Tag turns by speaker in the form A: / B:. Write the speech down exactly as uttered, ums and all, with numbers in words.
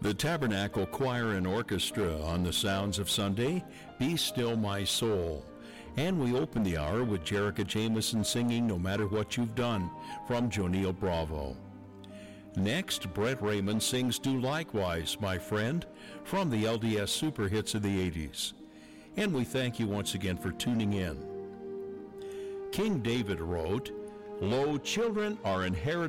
A: The Tabernacle Choir and Orchestra on the Sounds of Sunday, Be Still My Soul. And we open the hour with Jerica Jameson singing No Matter What You've Done from Jonille Bravo. Next, Brett Raymond sings Do Likewise, My Friend from the L D S Super Hits of the eighties. And we thank you once again for tuning in. King David wrote, Lo, children are inheritance